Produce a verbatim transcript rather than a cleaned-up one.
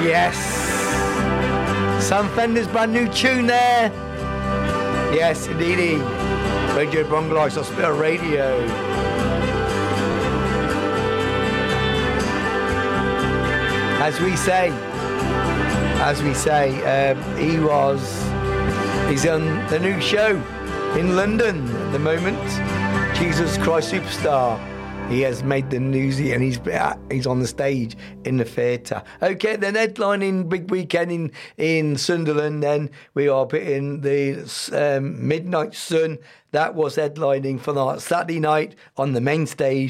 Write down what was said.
Yes. Sam Fender's brand new tune there. Yes, indeedy. Radio Bronglights, Hospital Radio. As we say, as we say, um, he was, he's on the new show in London at the moment. Jesus Christ Superstar. He has made the news and he's he's on the stage in the theatre. Okay, then headlining big weekend in, in Sunderland. Then we are putting the um, Midnight Sun. That was headlining for the Saturday night on the main stage